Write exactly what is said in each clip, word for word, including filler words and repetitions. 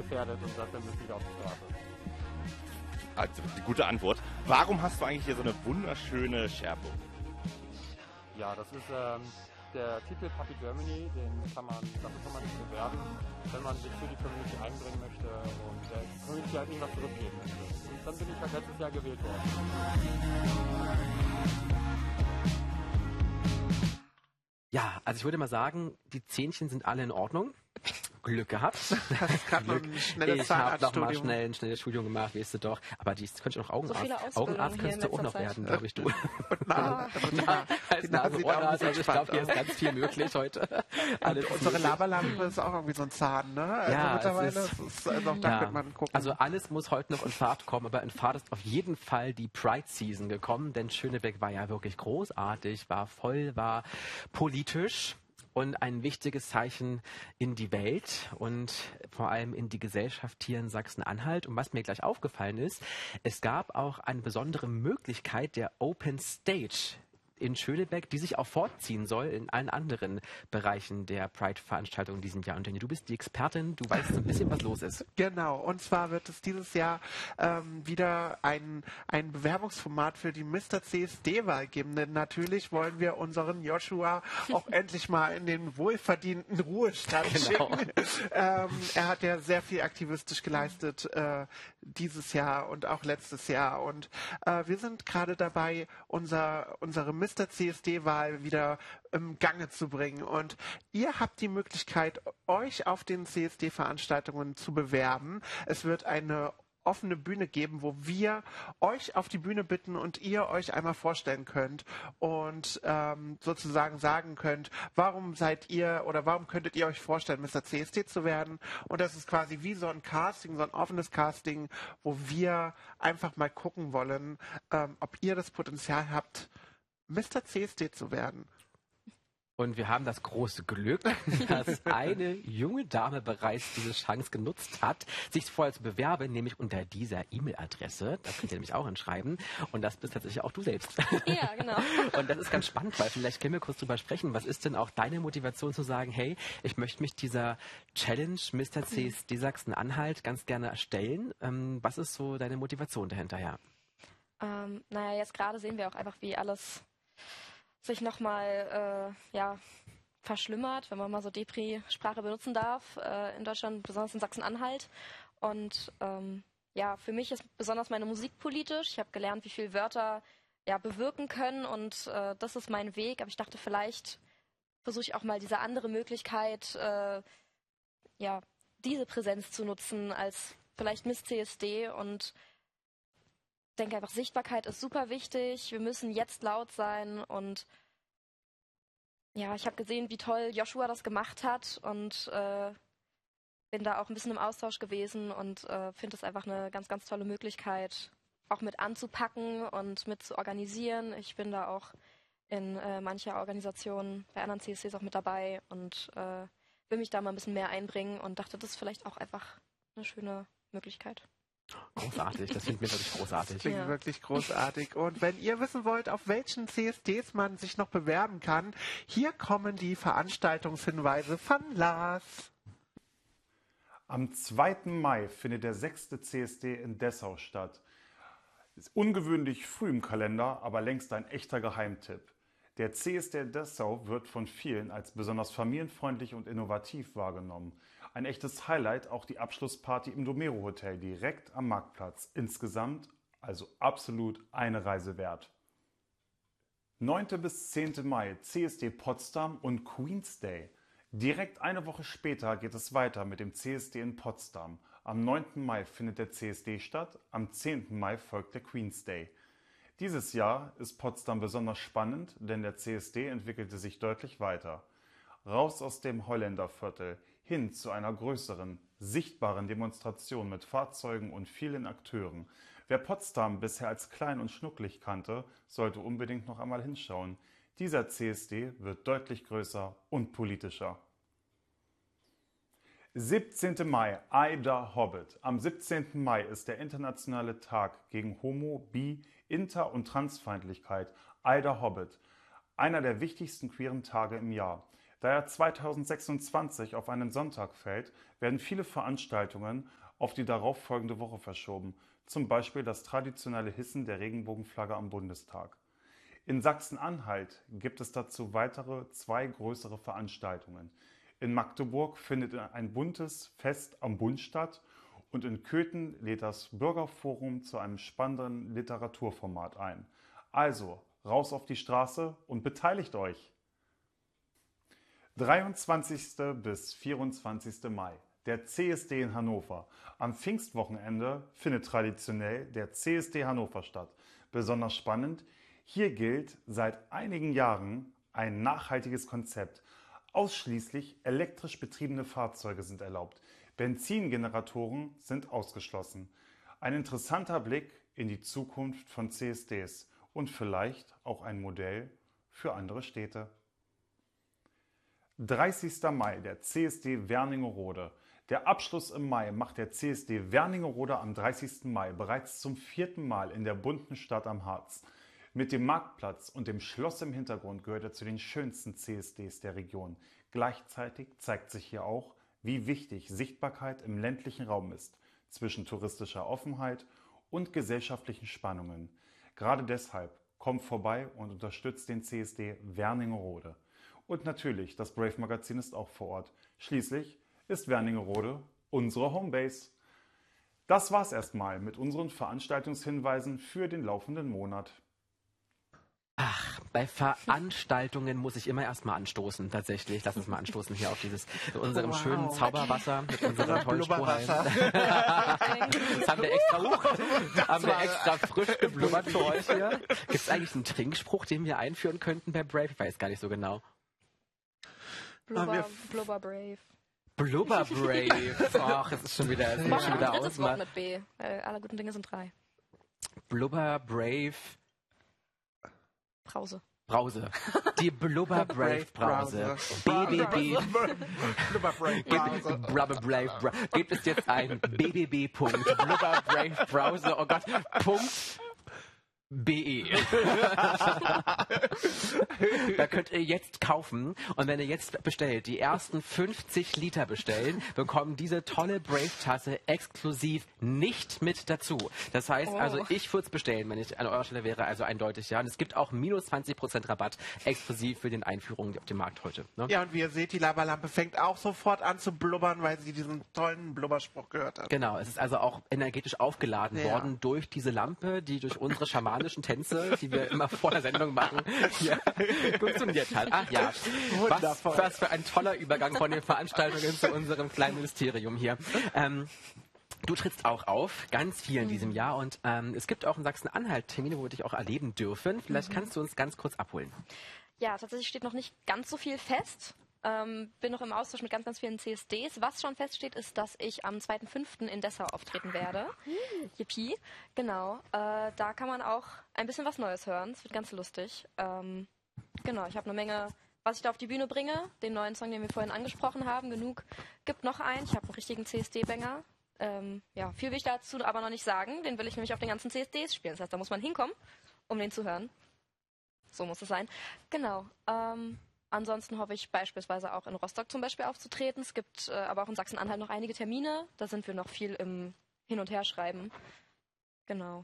gefährdet und dafür müsste ich auf die Straße. Also, die gute Antwort. Warum hast du eigentlich hier so eine wunderschöne Schärpe? Ja, das ist ähm, der Titel Puppy Germany, den kann man, dafür kann man sich bewerben, wenn man sich für die Community einbringen möchte und der Community halt irgendwas zurückgeben möchte. Und dann bin ich halt letztes Jahr gewählt worden. Ja, also ich würde mal sagen, die Zähnchen sind alle in Ordnung. Glück gehabt. Das ist gerade noch ein schnelles Ich habe noch mal Zahnarztstudium. schnell ein schnelles Studium gemacht, weißt du doch. Aber die könnte noch Augenarzt. So viele Ausbildungen Augenarzt hier könntest in du auch noch letzter werden, Zeit. glaube ich, du. Und Nase. Also die Na- Als die Nase Nase, sieht auch Ohrarzt, sehr also ich glaube, hier ist spannend ganz viel möglich heute. Und Alles ist unsere möglich. Laberlampe ist auch irgendwie so ein Zahn, ne? Also Ja, es mittlerweile, ist- es ist, also auch da Ja. könnte man gucken. Also alles muss heute noch in Fahrt kommen, aber in Fahrt ist auf jeden Fall die Pride-Season gekommen, denn Schönebeck war ja wirklich großartig, war voll, war politisch und ein wichtiges Zeichen in die Welt und vor allem in die Gesellschaft hier in Sachsen-Anhalt. Und was mir gleich aufgefallen ist, es gab auch eine besondere Möglichkeit der Open Stage in Schönebeck, die sich auch fortziehen soll in allen anderen Bereichen der Pride-Veranstaltung in diesem Jahr. Und Jenny, du bist die Expertin, du weißt so ein bisschen, was los ist. Genau, und zwar wird es dieses Jahr ähm, wieder ein, ein Bewerbungsformat für die Mister C S D-Wahl geben. Denn natürlich wollen wir unseren Joshua auch endlich mal in den wohlverdienten Ruhestand Genau. schicken. Ähm, er hat ja sehr viel aktivistisch geleistet äh, dieses Jahr und auch letztes Jahr. Und äh, wir sind gerade dabei, unser, unsere Mister C S D-Wahl wieder im Gange zu bringen. Und ihr habt die Möglichkeit, euch auf den C S D-Veranstaltungen zu bewerben. Es wird eine offene Bühne geben, wo wir euch auf die Bühne bitten und ihr euch einmal vorstellen könnt und ähm, sozusagen sagen könnt, warum seid ihr oder warum könntet ihr euch vorstellen, Mister C S D zu werden. Und das ist quasi wie so ein Casting, so ein offenes Casting, wo wir einfach mal gucken wollen, ähm, ob ihr das Potenzial habt, Mister C S D zu werden. Und wir haben das große Glück, dass eine junge Dame bereits diese Chance genutzt hat, sich vorher zu bewerben, nämlich unter dieser E-Mail-Adresse. Da könnt ihr nämlich auch hinschreiben. Und das bist tatsächlich auch du selbst. Ja, genau. Und das ist ganz spannend, weil vielleicht können wir kurz drüber sprechen. Was ist denn auch deine Motivation zu sagen, hey, ich möchte mich dieser Challenge Mister C S D Sachsen-Anhalt ganz gerne erstellen. Ähm, was ist so deine Motivation dahinterher? Ähm, naja, jetzt gerade sehen wir auch einfach, wie alles sich nochmal äh, ja, verschlimmert, wenn man mal so Depri-Sprache benutzen darf, äh, in Deutschland, besonders in Sachsen-Anhalt. Und ähm, ja, für mich ist besonders meine Musik politisch. Ich habe gelernt, wie viele Wörter ja, bewirken können und äh, das ist mein Weg. Aber ich dachte, vielleicht versuche ich auch mal diese andere Möglichkeit, äh, ja, diese Präsenz zu nutzen als vielleicht Miss C S D und denke einfach, Sichtbarkeit ist super wichtig. Wir müssen jetzt laut sein und ja, ich habe gesehen, wie toll Joshua das gemacht hat und äh, bin da auch ein bisschen im Austausch gewesen und äh, finde es einfach eine ganz, ganz tolle Möglichkeit, auch mit anzupacken und mit zu organisieren. Ich bin da auch in äh, mancher Organisation bei anderen C S Ds auch mit dabei und äh, will mich da mal ein bisschen mehr einbringen und dachte, das ist vielleicht auch einfach eine schöne Möglichkeit. Großartig, das finden wir wirklich großartig. Klingt Ja. wirklich großartig. Und wenn ihr wissen wollt, auf welchen C S Ds man sich noch bewerben kann, hier kommen die Veranstaltungshinweise von Lars. Am zweiten Mai findet der sechste C S D in Dessau statt. Ist ungewöhnlich früh im Kalender, aber längst ein echter Geheimtipp. Der C S D Dessau wird von vielen als besonders familienfreundlich und innovativ wahrgenommen. Ein echtes Highlight auch die Abschlussparty im Domero Hotel direkt am Marktplatz. Insgesamt also absolut eine Reise wert. neunten bis zehnten Mai C S D Potsdam und Queen's Day. Direkt eine Woche später geht es weiter mit dem C S D in Potsdam. Am neunten Mai findet der C S D statt, am zehnten Mai folgt der Queen's Day. Dieses Jahr ist Potsdam besonders spannend, denn der C S D entwickelte sich deutlich weiter. Raus aus dem Holländerviertel, hin zu einer größeren, sichtbaren Demonstration mit Fahrzeugen und vielen Akteuren. Wer Potsdam bisher als klein und schnucklig kannte, sollte unbedingt noch einmal hinschauen. Dieser C S D wird deutlich größer und politischer. siebzehnten Mai, Aida Hobbit. Am siebzehnten Mai ist der internationale Tag gegen Homo-, Bi-, Inter- und Transfeindlichkeit, Aida Hobbit. Einer der wichtigsten queeren Tage im Jahr. Da er zweitausendsechsundzwanzig auf einen Sonntag fällt, werden viele Veranstaltungen auf die darauffolgende Woche verschoben, zum Beispiel das traditionelle Hissen der Regenbogenflagge am Bundestag. In Sachsen-Anhalt gibt es dazu weitere zwei größere Veranstaltungen. In Magdeburg findet ein buntes Fest am Bund statt und in Köthen lädt das Bürgerforum zu einem spannenden Literaturformat ein. Also, raus auf die Straße und beteiligt euch! dreiundzwanzigsten bis vierundzwanzigsten Mai, der C S D in Hannover. Am Pfingstwochenende findet traditionell der C S D Hannover statt. Besonders spannend, hier gilt seit einigen Jahren ein nachhaltiges Konzept. Ausschließlich elektrisch betriebene Fahrzeuge sind erlaubt. Benzingeneratoren sind ausgeschlossen. Ein interessanter Blick in die Zukunft von C S Ds und vielleicht auch ein Modell für andere Städte. dreißigsten Mai, der C S D Wernigerode. Der Abschluss im Mai macht der C S D Wernigerode am dreißigsten Mai bereits zum vierten Mal in der bunten Stadt am Harz. Mit dem Marktplatz und dem Schloss im Hintergrund gehört er zu den schönsten C S Ds der Region. Gleichzeitig zeigt sich hier auch, wie wichtig Sichtbarkeit im ländlichen Raum ist, zwischen touristischer Offenheit und gesellschaftlichen Spannungen. Gerade deshalb kommt vorbei und unterstützt den C S D Wernigerode. Und natürlich, das Brave Magazin ist auch vor Ort. Schließlich ist Wernigerode unsere Homebase. Das war's erstmal mit unseren Veranstaltungshinweisen für den laufenden Monat. Ach, bei Veranstaltungen muss ich immer erstmal anstoßen, tatsächlich. Lass uns mal anstoßen hier auf dieses, mit unserem Wow. schönen Zauberwasser, mit unserer tollen Strohhalm. Blubberwasser. Das haben wir extra hoch, haben wir extra frisch geblubbert für euch hier. Gibt es eigentlich einen Trinkspruch, den wir einführen könnten bei Brave? Ich weiß gar nicht so genau. Blubber, Blubber Brave. Blubber Brave. Ach, es ist schon wieder, es sieht Mach schon ein wieder drittes aus. Wort Mal. mit B, weil alle guten Dinge sind drei. Blubber Brave Brause. Brause. Die Blubber Brave Brause. B B B. Blubber Brave Browser. Blubber Brave Browser. Gibt es jetzt ein b b b punkt blubber brave browser, oh Gott, Punkt B E. Da könnt ihr jetzt kaufen und wenn ihr jetzt bestellt, die ersten fünfzig Liter bestellen, bekommen diese tolle Brave-Tasse exklusiv nicht mit dazu. Das heißt Oh. also, ich würde es bestellen, wenn ich an eurer Stelle wäre, also eindeutig, ja. Und es gibt auch minus zwanzig Prozent Rabatt exklusiv für den Einführungen auf dem Markt heute. Ne? Ja, und wie ihr seht, die Lavalampe fängt auch sofort an zu blubbern, weil sie diesen tollen Blubberspruch gehört hat. Genau, es ist also auch energetisch aufgeladen Ja. worden durch diese Lampe, die durch unsere schamanischen Tänze, die wir immer vor der Sendung machen, hier funktioniert hat. Ach ja, was, Wundervoll. was für ein toller Übergang von den Veranstaltungen zu unserem kleinen Ministerium hier. Ähm, Du trittst auch auf, ganz viel in diesem Jahr und ähm, es gibt auch in Sachsen-Anhalt Termine, wo wir dich auch erleben dürfen. Vielleicht kannst du uns ganz kurz abholen. Ja, tatsächlich steht noch nicht ganz so viel fest. Ähm, bin noch im Austausch mit ganz, ganz vielen C S Ds. Was schon feststeht, ist, dass ich am zweiten fünften in Dessau auftreten werde. Yippie. Genau. Äh, da kann man auch ein bisschen was Neues hören. Es wird ganz lustig. Ähm, genau, ich habe eine Menge, was ich da auf die Bühne bringe. Den neuen Song, den wir vorhin angesprochen haben, genug. Gibt noch einen. Ich habe einen richtigen C S D-Banger. Ähm, ja, viel will ich dazu aber noch nicht sagen. Den will ich nämlich auf den ganzen C S Ds spielen. Das heißt, da muss man hinkommen, um den zu hören. So muss es sein. Genau. Ähm, ansonsten hoffe ich beispielsweise auch in Rostock zum Beispiel aufzutreten. Es gibt äh, aber auch in Sachsen-Anhalt noch einige Termine. Da sind wir noch viel im Hin- und Herschreiben. Genau.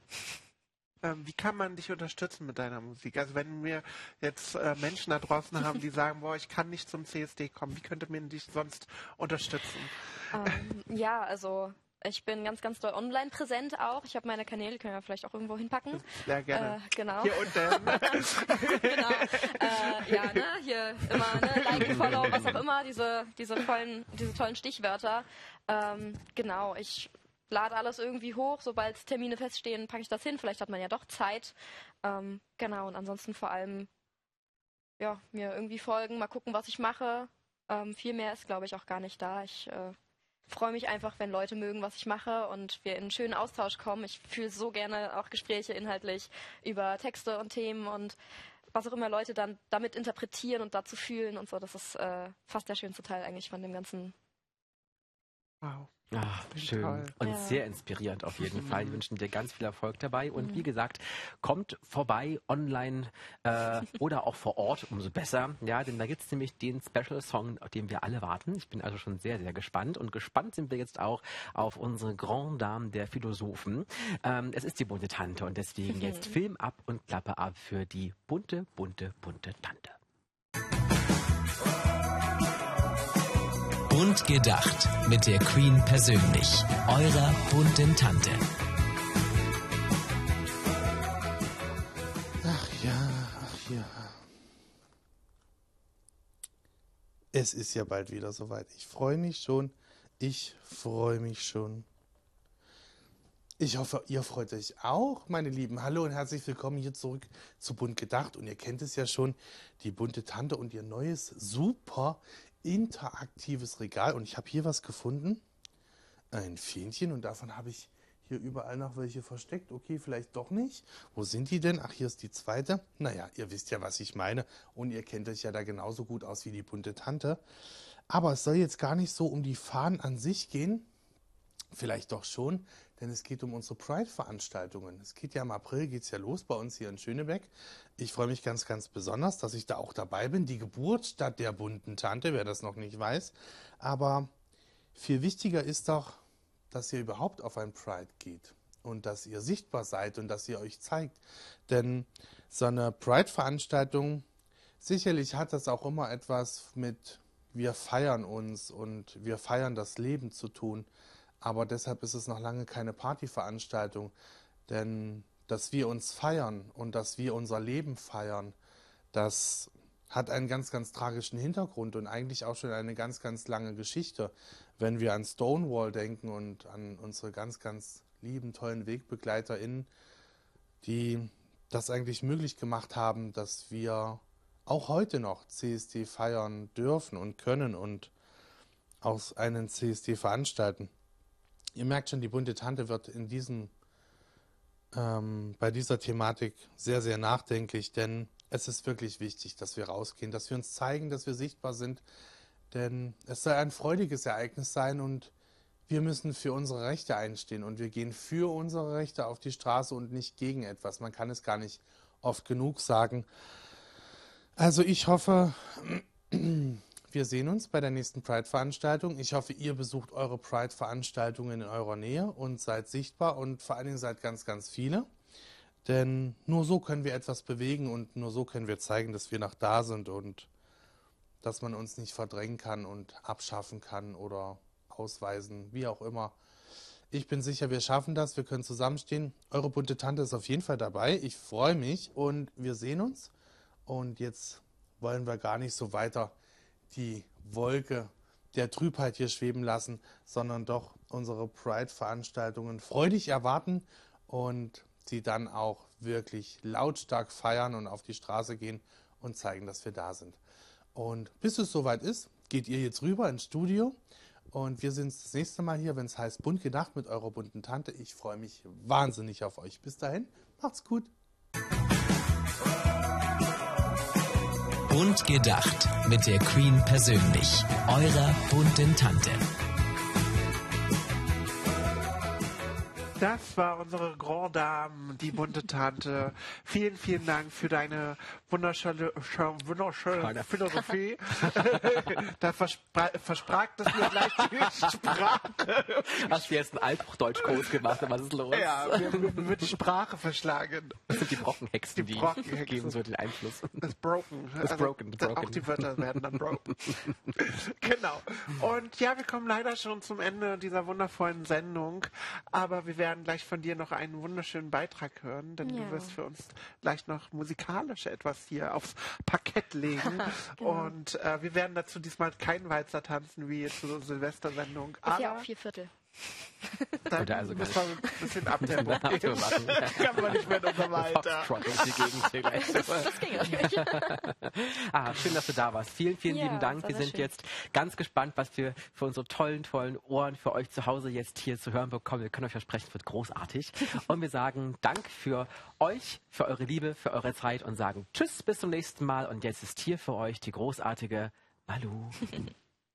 Ähm, wie kann man dich unterstützen mit deiner Musik? Also wenn wir jetzt äh, Menschen da draußen haben, die sagen, boah, ich kann nicht zum C S D kommen, wie könnte man dich sonst unterstützen? Ähm, ja, also ich bin ganz, ganz doll online präsent auch. Ich habe meine Kanäle, können wir vielleicht auch irgendwo hinpacken. Sehr gerne. Äh, genau. Hier unten. genau. Äh, ja, ne, hier immer, ne, like, follow, was auch immer, diese, diese tollen, diese tollen Stichwörter. Ähm, genau, ich lade alles irgendwie hoch, sobald Termine feststehen, packe ich das hin. Vielleicht hat man ja doch Zeit. Ähm, genau, und ansonsten vor allem, ja, mir irgendwie folgen, mal gucken, was ich mache. Ähm, viel mehr ist, glaube ich, auch gar nicht da. Ich äh, freue mich einfach, wenn Leute mögen, was ich mache und wir in einen schönen Austausch kommen. Ich fühle so gerne auch Gespräche inhaltlich über Texte und Themen und was auch immer Leute dann damit interpretieren und dazu fühlen und so. Das ist äh, fast der schönste Teil eigentlich von dem ganzen. Wow. Ach, schön. Toll. Und Ja. sehr inspirierend auf jeden Fall. Wir wünschen dir ganz viel Erfolg dabei. Und wie gesagt, kommt vorbei online äh, oder auch vor Ort, umso besser. Ja, denn da gibt es nämlich den Special Song, auf den wir alle warten. Ich bin also schon sehr, sehr gespannt. Und gespannt sind wir jetzt auch auf unsere Grand Dame der Philosophen. Ähm, es ist die bunte Tante und deswegen jetzt Film ab und Klappe ab für die bunte, bunte, bunte Tante. Bunt gedacht mit der Queen persönlich, eurer bunten Tante. Ach ja, ach ja. Es ist ja bald wieder soweit. Ich freue mich schon. Ich freue mich schon. Ich hoffe, ihr freut euch auch, meine Lieben. Hallo und herzlich willkommen hier zurück zu Bunt gedacht. Und ihr kennt es ja schon, die bunte Tante und ihr neues, super interaktives Regal. Und ich habe hier was gefunden. Ein Fähnchen und davon habe ich hier überall noch welche versteckt. Okay, vielleicht doch nicht. Wo sind die denn? Ach, hier ist die zweite. Naja, ihr wisst ja, was ich meine. Und ihr kennt euch ja da genauso gut aus wie die bunte Tante. Aber es soll jetzt gar nicht so um die Fahnen an sich gehen. Vielleicht doch schon, denn es geht um unsere Pride-Veranstaltungen. Es geht ja im April, geht es ja los bei uns hier in Schönebeck. Ich freue mich ganz, ganz besonders, dass ich da auch dabei bin. Die Geburtsstadt der bunten Tante, wer das noch nicht weiß. Aber viel wichtiger ist doch, dass ihr überhaupt auf ein Pride geht und dass ihr sichtbar seid und dass ihr euch zeigt. Denn so eine Pride-Veranstaltung, sicherlich hat das auch immer etwas mit wir feiern uns und wir feiern das Leben zu tun. Aber deshalb ist es noch lange keine Partyveranstaltung, denn dass wir uns feiern und dass wir unser Leben feiern, das hat einen ganz, ganz tragischen Hintergrund und eigentlich auch schon eine ganz, ganz lange Geschichte. Wenn wir an Stonewall denken und an unsere ganz, ganz lieben, tollen WegbegleiterInnen, die das eigentlich möglich gemacht haben, dass wir auch heute noch C S D feiern dürfen und können und auch einen C S D veranstalten. Ihr merkt schon, die bunte Tante wird in diesem, ähm, bei dieser Thematik sehr, sehr nachdenklich, denn es ist wirklich wichtig, dass wir rausgehen, dass wir uns zeigen, dass wir sichtbar sind, denn es soll ein freudiges Ereignis sein und wir müssen für unsere Rechte einstehen und wir gehen für unsere Rechte auf die Straße und nicht gegen etwas. Man kann es gar nicht oft genug sagen. Also ich hoffe, wir sehen uns bei der nächsten Pride-Veranstaltung. Ich hoffe, ihr besucht eure Pride-Veranstaltungen in eurer Nähe und seid sichtbar und vor allen Dingen seid ganz, ganz viele. Denn nur so können wir etwas bewegen und nur so können wir zeigen, dass wir noch da sind und dass man uns nicht verdrängen kann und abschaffen kann oder ausweisen, wie auch immer. Ich bin sicher, wir schaffen das, wir können zusammenstehen. Eure bunte Tante ist auf jeden Fall dabei. Ich freue mich und wir sehen uns. Und jetzt wollen wir gar nicht so weiter die Wolke der Trübheit hier schweben lassen, sondern doch unsere Pride-Veranstaltungen freudig erwarten und sie dann auch wirklich lautstark feiern und auf die Straße gehen und zeigen, dass wir da sind. Und bis es soweit ist, geht ihr jetzt rüber ins Studio und wir sind das nächste Mal hier, wenn es heißt Bunt gedacht mit eurer bunten Tante. Ich freue mich wahnsinnig auf euch. Bis dahin, macht's gut. Bunt gedacht mit der Queen persönlich, eurer bunten Tante. Das war unsere Grand Dame, die bunte Tante. Vielen, vielen Dank für deine wunderschöne, wunderschöne Philosophie. Da verspra versprach das mir gleich die Sprache. Hast du jetzt einen Althochdeutsch-Kurs gemacht? Was ist los? Ja, mir wird die Sprache verschlagen. Das sind die Brockenhexen, Die die, Brockenhexen. geben so den Einfluss. Das broken. Das broken, da- broken. Auch die Wörter werden dann broken. Genau. Und ja, wir kommen leider schon zum Ende dieser wundervollen Sendung. Aber wir werden gleich von dir noch einen wunderschönen Beitrag hören, denn Ja. du wirst für uns gleich noch musikalisch etwas hier aufs Parkett legen. Genau. Und äh, wir werden dazu diesmal keinen Walzer tanzen wie zur Silvestersendung. Ist ja Aber auch vier Viertel. dann Oder also müssen gar wir ein bisschen Abtempo Abtempo geben. machen. Kann man nicht mehr in unserem Alter. Foxtrot durch die Gegend hier gleich. Das ging natürlich. Ah, schön, dass du da warst. Vielen, vielen Ja, lieben Dank. war Wir sehr sind schön. jetzt ganz gespannt, was wir für unsere tollen, tollen Ohren für euch zu Hause jetzt hier zu hören bekommen. Wir können euch versprechen, es wird großartig. Und wir sagen Dank für euch, für eure Liebe, für eure Zeit und sagen Tschüss, bis zum nächsten Mal. Und jetzt ist hier für euch die großartige Malu.